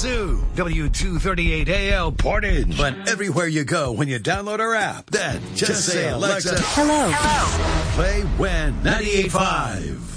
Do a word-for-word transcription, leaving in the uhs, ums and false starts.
Sioux, W two thirty-eight A L Portage. But everywhere you go when you download our app, then just, just say, Alexa, hello. Hello. Play When ninety-eight point five.